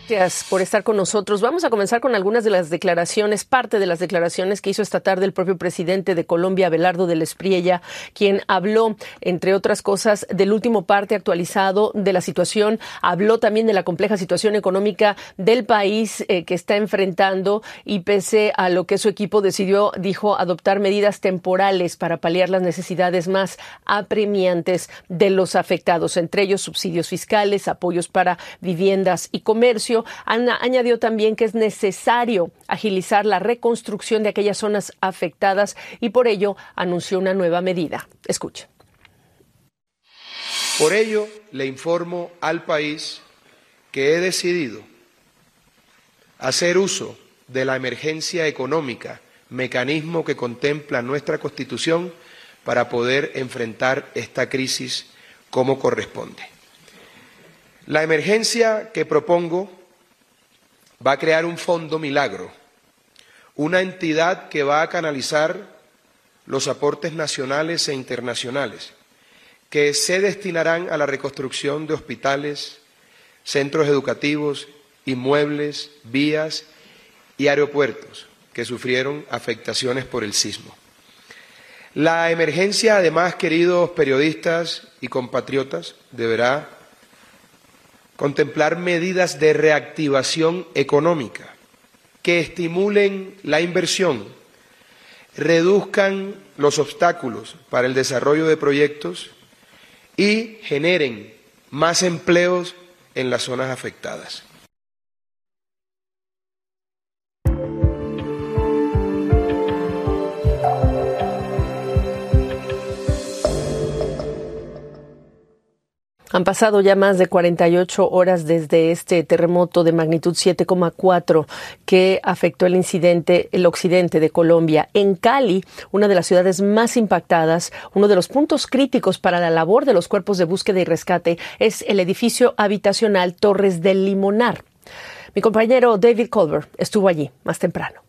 Gracias por estar con nosotros. Vamos a comenzar con algunas de las declaraciones, parte de las declaraciones que hizo esta tarde el propio presidente de Colombia, Abelardo del Espriella, quien habló, entre otras cosas, del último parte actualizado de la situación. Habló también de la compleja situación económica del país que está enfrentando y pese a lo que su equipo decidió, dijo, adoptar medidas temporales para paliar las necesidades más apremiantes de los afectados, entre ellos subsidios fiscales, apoyos para viviendas y comercio. Añadió también que es necesario agilizar la reconstrucción de aquellas zonas afectadas y por ello anunció una nueva medida. Escuche. Por ello, le informo al país que he decidido hacer uso de la emergencia económica, mecanismo que contempla nuestra Constitución, para poder enfrentar esta crisis como corresponde. La emergencia que propongo va a crear un fondo milagro, una entidad que va a canalizar los aportes nacionales e internacionales, que se destinarán a la reconstrucción de hospitales, centros educativos, inmuebles, vías y aeropuertos que sufrieron afectaciones por el sismo. La emergencia, además, queridos periodistas y compatriotas, deberá contemplar medidas de reactivación económica que estimulen la inversión, reduzcan los obstáculos para el desarrollo de proyectos y generen más empleos en las zonas afectadas. Han pasado ya más de 48 horas desde este terremoto de magnitud 7,4 que afectó el occidente de Colombia. En Cali, una de las ciudades más impactadas, uno de los puntos críticos para la labor de los cuerpos de búsqueda y rescate es el edificio habitacional Torres del Limonar. Mi compañero David Colbert estuvo allí más temprano.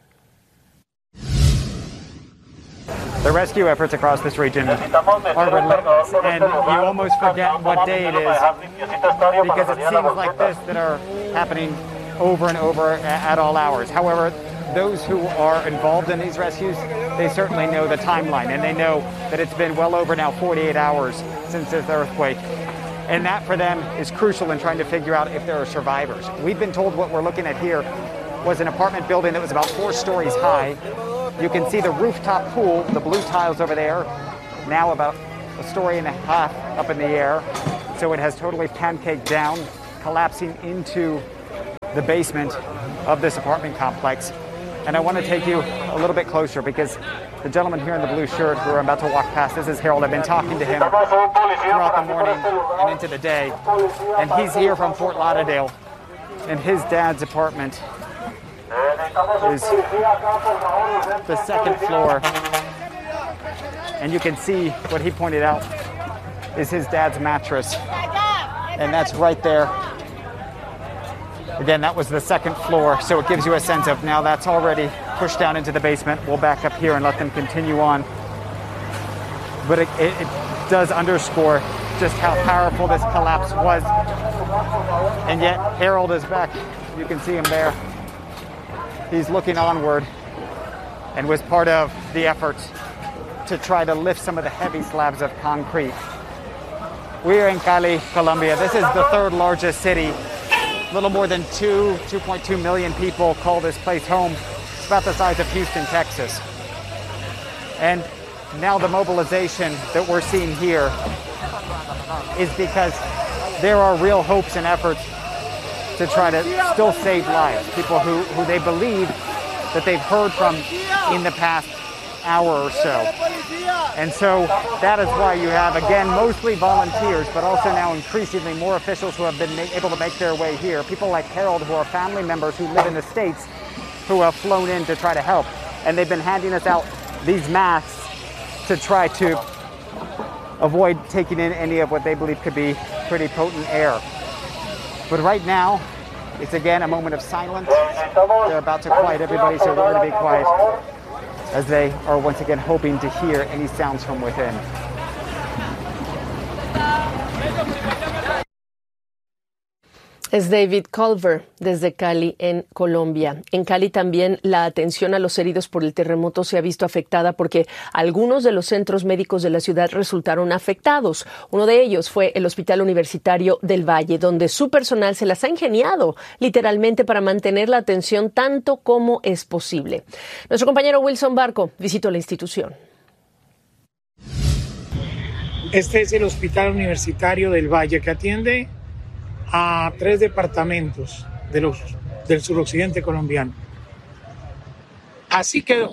The rescue efforts across this region are relentless, and you almost forget what day it is because it seems like this that are happening over and over at all hours. However, those who are involved in these rescues, they certainly know the timeline, and they know that it's been well over now 48 hours since this earthquake. And that for them is crucial in trying to figure out if there are survivors. We've been told what we're looking at here was an apartment building that was about 4 stories high. You can see the rooftop pool, the blue tiles over there, now about 1.5 stories up in the air. So it has totally pancaked down, collapsing into the basement of this apartment complex. And I want to take you a little bit closer because the gentleman here in the blue shirt who we're about to walk past, this is Harold. I've been talking to him throughout the morning and into the day. And he's here from Fort Lauderdale, and his dad's apartment is the second floor, and you can see what he pointed out is his dad's mattress, and that's right there. Again, that was the second floor, so it gives you a sense of now that's already pushed down into the basement. We'll back up here and let them continue on, but it does underscore just how powerful this collapse was. And yet Harold is back. You can see him there. He's looking onward and was part of the efforts to try to lift some of the heavy slabs of concrete. We are in Cali, Colombia. This is the third largest city. A little more than 2.2 million people call this place home. It's about the size of Houston, Texas. And now the mobilization that we're seeing here is because there are real hopes and efforts to try to still save lives, people who they believe that they've heard from in the past hour or so. And so that is why you have, again, mostly volunteers, but also now increasingly more officials who have been able to make their way here. People like Harold, who are family members who live in the States, who have flown in to try to help. And they've been handing us out these masks to try to avoid taking in any of what they believe could be pretty potent air. But right now, it's again a moment of silence. They're about to quiet everybody, so we're going to be quiet as they are once again hoping to hear any sounds from within. Es David Culver desde Cali, en Colombia. En Cali también la atención a los heridos por el terremoto se ha visto afectada porque algunos de los centros médicos de la ciudad resultaron afectados. Uno de ellos fue el Hospital Universitario del Valle, donde su personal se las ha ingeniado literalmente para mantener la atención tanto como es posible. Nuestro compañero Wilson Barco visitó la institución. Este es el Hospital Universitario del Valle, que atiende a 3 departamentos del suroccidente colombiano. Así quedó.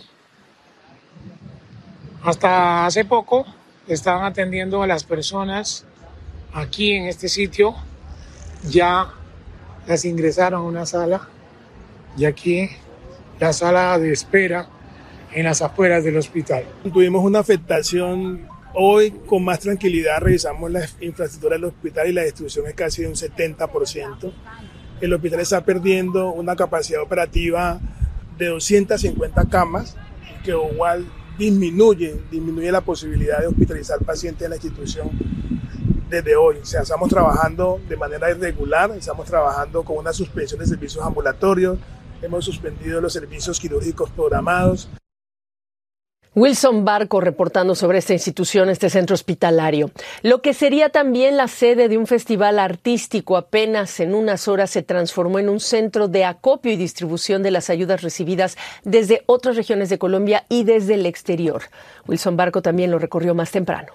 Hasta hace poco estaban atendiendo a las personas aquí en este sitio. Ya las ingresaron a una sala y aquí la sala de espera en las afueras del hospital. Tuvimos una afectación. Hoy, con más tranquilidad, revisamos la infraestructura del hospital y la distribución es casi de un 70%. El hospital está perdiendo una capacidad operativa de 250 camas, que igual disminuye la posibilidad de hospitalizar pacientes en la institución desde hoy. O sea, estamos trabajando de manera irregular, estamos trabajando con una suspensión de servicios ambulatorios, hemos suspendido los servicios quirúrgicos programados. Wilson Barco reportando sobre esta institución, este centro hospitalario. Lo que sería también la sede de un festival artístico apenas en unas horas se transformó en un centro de acopio y distribución de las ayudas recibidas desde otras regiones de Colombia y desde el exterior. Wilson Barco también lo recorrió más temprano.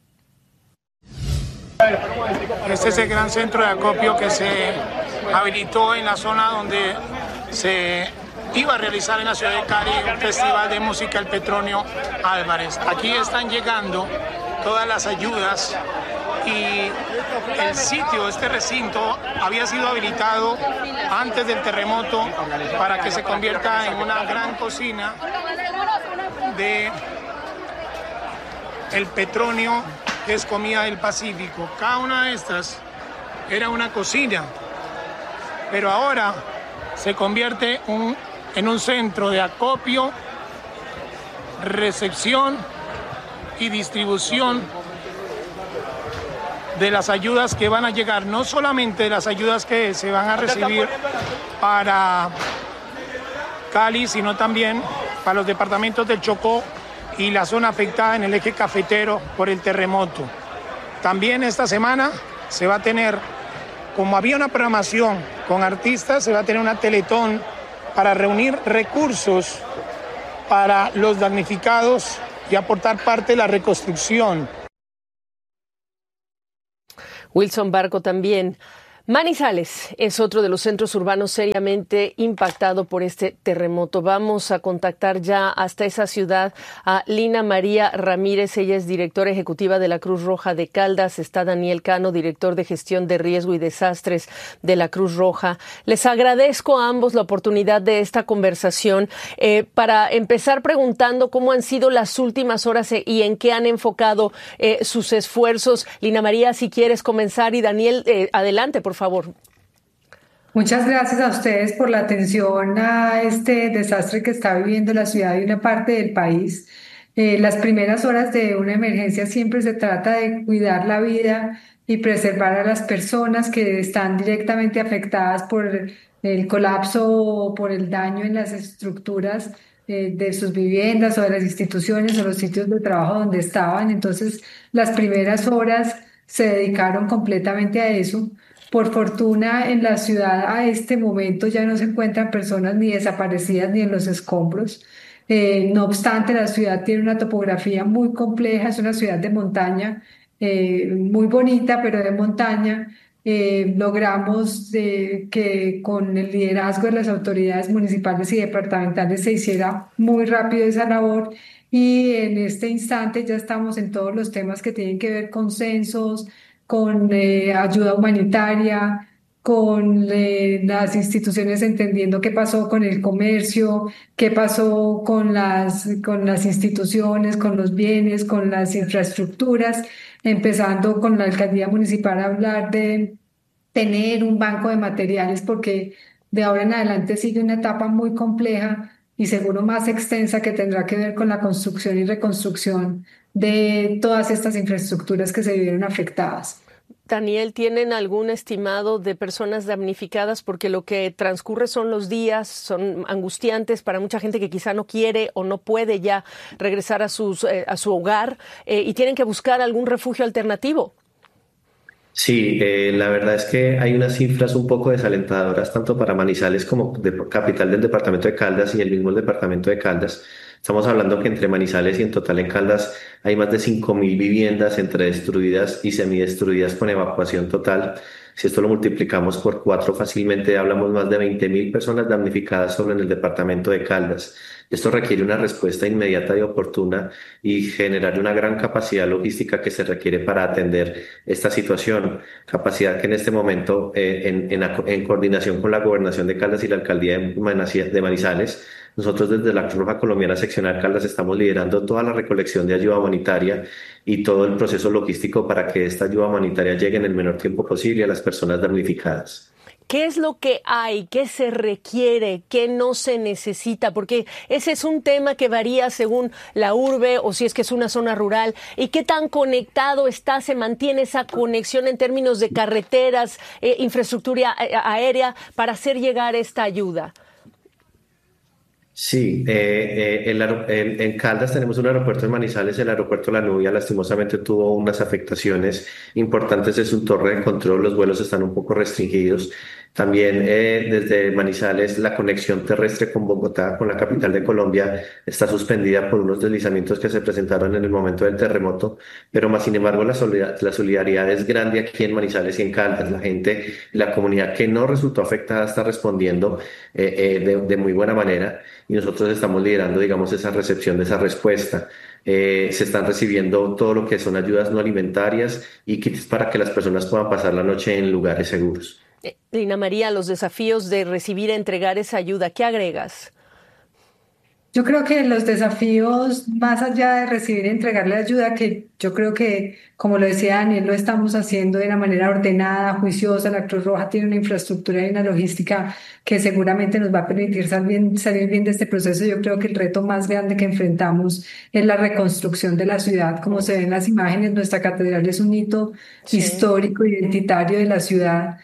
Este es el gran centro de acopio que se habilitó en la zona donde se iba a realizar en la ciudad de Cali un festival de música El Petronio Álvarez. Aquí están llegando todas las ayudas y el sitio, este recinto, había sido habilitado antes del terremoto para que se convierta en una gran cocina de El Petronio, que es comida del Pacífico. Cada una de estas era una cocina, pero ahora se convierte en un centro de acopio, recepción y distribución de las ayudas que van a llegar, no solamente las ayudas que se van a recibir para Cali, sino también para los departamentos del Chocó y la zona afectada en el eje cafetero por el terremoto. También esta semana se va a tener, como había una programación con artistas, se va a tener una teletón para reunir recursos para los damnificados y aportar parte de la reconstrucción. Wilson Barco también. Manizales es otro de los centros urbanos seriamente impactado por este terremoto. Vamos a contactar ya hasta esa ciudad a Lina María Ramírez. Ella es directora ejecutiva de la Cruz Roja de Caldas. Está Daniel Cano, director de gestión de riesgo y desastres de la Cruz Roja. Les agradezco a ambos la oportunidad de esta conversación para empezar preguntando cómo han sido las últimas horas y en qué han enfocado sus esfuerzos. Lina María, si quieres comenzar, y Daniel, adelante, por favor. Muchas gracias a ustedes por la atención a este desastre que está viviendo la ciudad y una parte del país. Las primeras horas de una emergencia siempre se trata de cuidar la vida y preservar a las personas que están directamente afectadas por el colapso o por el daño en las estructuras de sus viviendas o de las instituciones o los sitios de trabajo donde estaban. Entonces, las primeras horas se dedicaron completamente a eso. Por fortuna, en la ciudad a este momento ya no se encuentran personas ni desaparecidas ni en los escombros. No obstante, la ciudad tiene una topografía muy compleja, es una ciudad de montaña, muy bonita, pero de montaña. Logramos que con el liderazgo de las autoridades municipales y departamentales se hiciera muy rápido esa labor, y en este instante ya estamos en todos los temas que tienen que ver con censos, con ayuda humanitaria, con las instituciones entendiendo qué pasó con el comercio, qué pasó con las instituciones, con los bienes, con las infraestructuras, empezando con la alcaldía municipal a hablar de tener un banco de materiales, porque de ahora en adelante sigue una etapa muy compleja y seguro más extensa que tendrá que ver con la construcción y reconstrucción de todas estas infraestructuras que se vieron afectadas. Daniel, ¿tienen algún estimado de personas damnificadas? Porque lo que transcurre son los días, son angustiantes para mucha gente que quizá no quiere o no puede ya regresar a su hogar y tienen que buscar algún refugio alternativo. Sí, la verdad es que hay unas cifras un poco desalentadoras tanto para Manizales como de capital del departamento de Caldas y el mismo el departamento de Caldas. Estamos hablando que entre Manizales y en total en Caldas hay más de 5.000 viviendas entre destruidas y semidestruidas con evacuación total. Si esto lo multiplicamos por 4 fácilmente hablamos más de 20.000 personas damnificadas solo en el departamento de Caldas. Esto requiere una respuesta inmediata y oportuna y generar una gran capacidad logística que se requiere para atender esta situación. Capacidad que en este momento, en coordinación con la Gobernación de Caldas y la Alcaldía de Manizales, nosotros desde la Cruz Roja Colombiana Seccional Caldas estamos liderando toda la recolección de ayuda humanitaria y todo el proceso logístico para que esta ayuda humanitaria llegue en el menor tiempo posible a las personas damnificadas. ¿Qué es lo que hay? ¿Qué se requiere? ¿Qué no se necesita? Porque ese es un tema que varía según la urbe o si es que es una zona rural. ¿Y qué tan conectado está, se mantiene esa conexión en términos de carreteras, infraestructura aérea para hacer llegar esta ayuda? Sí, en Caldas tenemos un aeropuerto en Manizales, el aeropuerto La Nubia lastimosamente tuvo unas afectaciones importantes de su torre de control, los vuelos están un poco restringidos. También desde Manizales la conexión terrestre con Bogotá, con la capital de Colombia, está suspendida por unos deslizamientos que se presentaron en el momento del terremoto, pero más sin embargo la solidaridad es grande aquí en Manizales y en Caldas. La gente, la comunidad que no resultó afectada está respondiendo de muy buena manera y nosotros estamos liderando, digamos, esa recepción de esa respuesta. Se están recibiendo todo lo que son ayudas no alimentarias y kits para que las personas puedan pasar la noche en lugares seguros. Lina María, los desafíos de recibir e entregar esa ayuda, ¿qué agregas? Yo creo que los desafíos, más allá de recibir y entregar la ayuda, que yo creo que, como lo decía Daniel, lo estamos haciendo de una manera ordenada, juiciosa. La Cruz Roja tiene una infraestructura y una logística que seguramente nos va a permitir salir bien de este proceso. Yo creo que el reto más grande que enfrentamos es la reconstrucción de la ciudad. Como se ven en las imágenes, nuestra catedral es un hito histórico, identitario de la ciudad,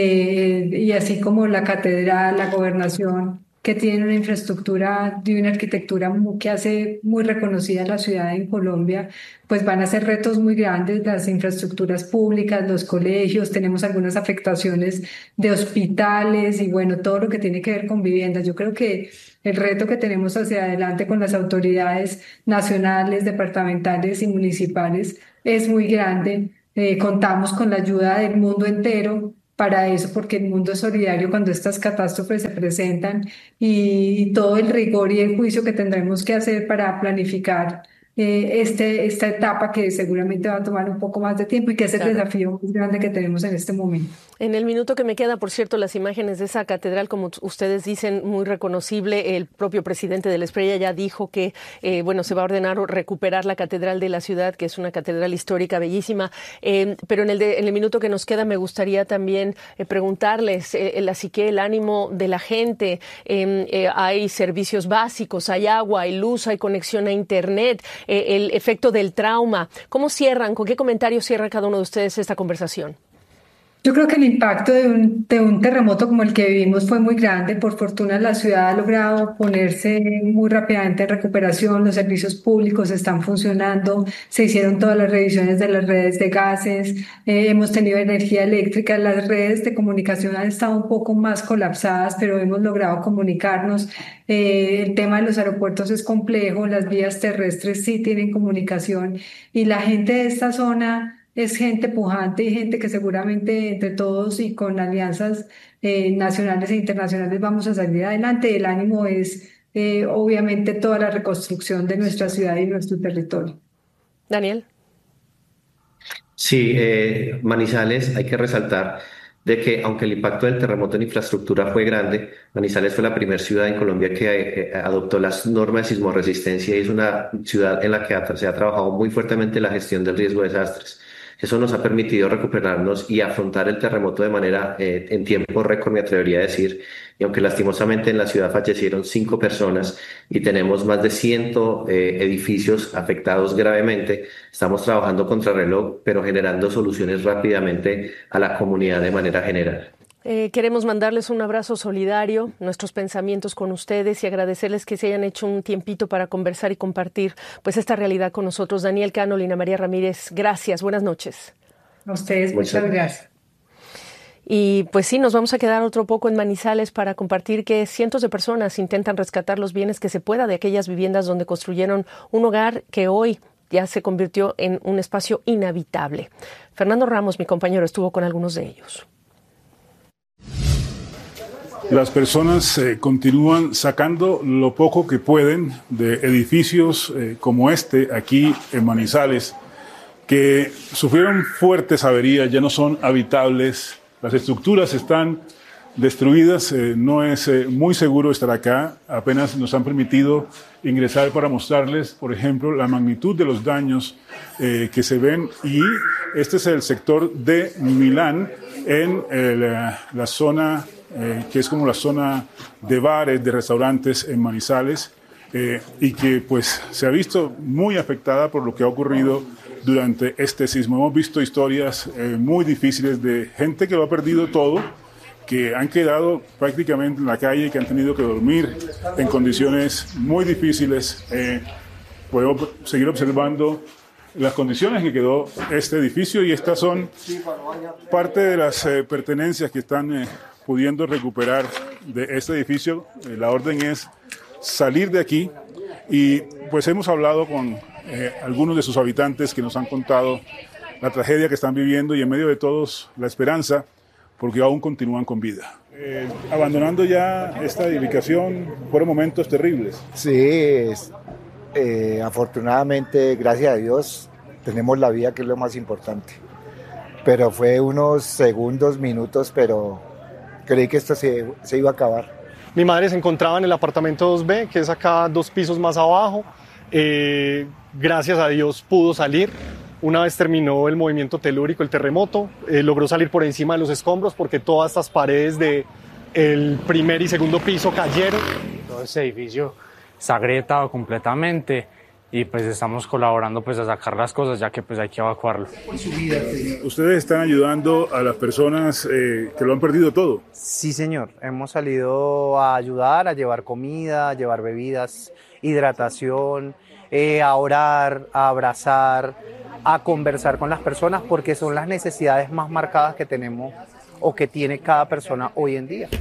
y así como la catedral, la gobernación, que tiene una infraestructura y una arquitectura que hace muy reconocida la ciudad en Colombia, pues van a ser retos muy grandes, las infraestructuras públicas, los colegios, tenemos algunas afectaciones de hospitales y bueno, todo lo que tiene que ver con viviendas. Yo creo que el reto que tenemos hacia adelante con las autoridades nacionales, departamentales y municipales es muy grande. Contamos con la ayuda del mundo entero para eso, porque el mundo es solidario cuando estas catástrofes se presentan y todo el rigor y el juicio que tendremos que hacer para planificar esta etapa que seguramente va a tomar un poco más de tiempo y que es el desafío más grande que tenemos en este momento. En el minuto que me queda, por cierto, las imágenes de esa catedral, como ustedes dicen, muy reconocible. El propio presidente de la Espriella ya dijo que se va a ordenar recuperar la catedral de la ciudad, que es una catedral histórica bellísima. Pero en el minuto que nos queda me gustaría también preguntarles la psique, el ánimo de la gente. Hay servicios básicos, hay agua, hay luz, hay conexión a internet. El efecto del trauma. ¿Cómo cierran? ¿Con qué comentario cierra cada uno de ustedes esta conversación? Yo creo que el impacto de un terremoto como el que vivimos fue muy grande. Por fortuna la ciudad ha logrado ponerse muy rápidamente en recuperación, los servicios públicos están funcionando, se hicieron todas las revisiones de las redes de gases, hemos tenido energía eléctrica, las redes de comunicación han estado un poco más colapsadas, pero hemos logrado comunicarnos. El tema de los aeropuertos es complejo, las vías terrestres sí tienen comunicación y la gente de esta zona es gente pujante y gente que seguramente entre todos y con alianzas nacionales e internacionales vamos a salir adelante. El ánimo es obviamente toda la reconstrucción de nuestra ciudad y nuestro territorio. Daniel. Sí, Manizales, hay que resaltar de que aunque el impacto del terremoto en infraestructura fue grande, Manizales fue la primera ciudad en Colombia que adoptó las normas de sismorresistencia y es una ciudad en la que se ha trabajado muy fuertemente la gestión del riesgo de desastres. Eso nos ha permitido recuperarnos y afrontar el terremoto de manera en tiempo récord, me atrevería a decir. Y aunque lastimosamente en la ciudad fallecieron 5 personas y tenemos más de 100 edificios afectados gravemente, estamos trabajando contra reloj, pero generando soluciones rápidamente a la comunidad de manera general. Queremos mandarles un abrazo solidario, nuestros pensamientos con ustedes y agradecerles que se hayan hecho un tiempito para conversar y compartir pues esta realidad con nosotros. Daniel Cano, Lina María Ramírez, gracias, buenas noches. A ustedes, muchas gracias. Y pues sí, nos vamos a quedar otro poco en Manizales para compartir que cientos de personas intentan rescatar los bienes que se pueda de aquellas viviendas donde construyeron un hogar que hoy ya se convirtió en un espacio inhabitable. Fernando Ramos, mi compañero, estuvo con algunos de ellos. Las personas continúan sacando lo poco que pueden de edificios como este aquí en Manizales, que sufrieron fuertes averías, ya no son habitables, las estructuras están destruidas, no es muy seguro estar acá, apenas nos han permitido ingresar para mostrarles, por ejemplo, la magnitud de los daños que se ven, y este es el sector de Milán, en la zona que es como la zona de bares, de restaurantes en Manizales, y que pues se ha visto muy afectada por lo que ha ocurrido durante este sismo. Hemos visto historias muy difíciles de gente que lo ha perdido todo, que han quedado prácticamente en la calle, que han tenido que dormir en condiciones muy difíciles. Podemos seguir observando las condiciones en que quedó este edificio, y estas son parte de las pertenencias que están pudiendo recuperar de este edificio. La orden es salir de aquí, y pues hemos hablado con algunos de sus habitantes que nos han contado la tragedia que están viviendo, y en medio de todos la esperanza, porque aún continúan con vida. Abandonando ya esta edificación, fueron momentos terribles. Sí, afortunadamente, gracias a Dios, tenemos la vida, que es lo más importante. Pero fue unos segundos, minutos, pero creí que esto se iba a acabar. Mi madre se encontraba en el apartamento 2B, que es acá 2 pisos más abajo. Gracias a Dios pudo salir. Una vez terminó el movimiento telúrico, el terremoto, logró salir por encima de los escombros, porque todas estas paredes del primer y segundo piso cayeron. Todo ese edificio está agrietado completamente, y pues estamos colaborando pues a sacar las cosas, ya que pues hay que evacuarlo. Ustedes están ayudando a las personas que lo han perdido todo. Sí, señor. Hemos salido a ayudar, a llevar comida, a llevar bebidas, hidratación, a orar, a abrazar, a conversar con las personas, porque son las necesidades más marcadas que tenemos o que tiene cada persona hoy en día.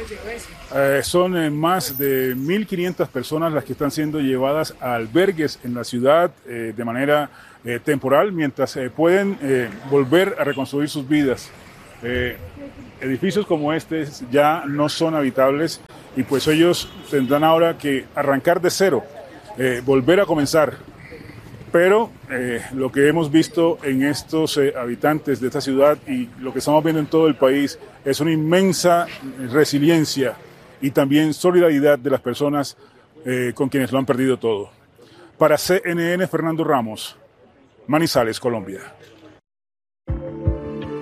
Son más de 1.500 personas las que están siendo llevadas a albergues en la ciudad de manera temporal, mientras pueden volver a reconstruir sus vidas. Edificios como este ya no son habitables, y pues ellos tendrán ahora que arrancar de cero, volver a comenzar. Pero lo que hemos visto en estos habitantes de esta ciudad, y lo que estamos viendo en todo el país, es una inmensa resiliencia y también solidaridad de las personas con quienes lo han perdido todo. Para CNN, Fernando Ramos, Manizales, Colombia.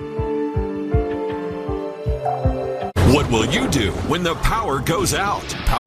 What will you do when the power goes out?